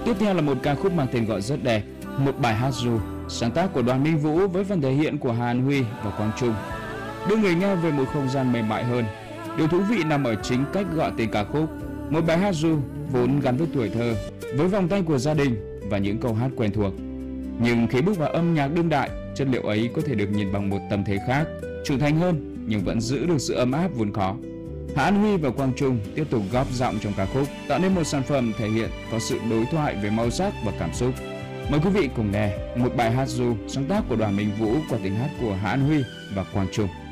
Tiếp theo là một ca khúc mang tên gọi rất đẹp, một bài hát ru, sáng tác của Đoàn Minh Vũ với phần thể hiện của Hà An Huy và Quang Trung, đưa người nghe về một không gian mềm mại hơn. Điều thú vị nằm ở chính cách gọi tên ca khúc, một bài hát ru vốn gắn với tuổi thơ, với vòng tay của gia đình và những câu hát quen thuộc. Nhưng khi bước vào âm nhạc đương đại, chất liệu ấy có thể được nhìn bằng một tầm thế khác, trưởng thành hơn nhưng vẫn giữ được sự ấm áp vốn có. Hà An Huy và Quang Trung tiếp tục góp giọng trong ca khúc, tạo nên một sản phẩm thể hiện có sự đối thoại về màu sắc và cảm xúc. Mời quý vị cùng nghe một bài hát ru sáng tác của Đoàn Minh Vũ qua tiếng hát của Hà An Huy và Quang Trung.